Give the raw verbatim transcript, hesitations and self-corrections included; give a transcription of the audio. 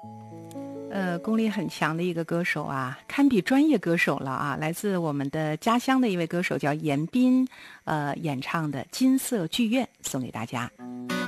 呃，功力很强的一个歌手啊，堪比专业歌手了啊！来自我们的家乡的一位歌手叫严彬，呃，演唱的《金色剧院》送给大家。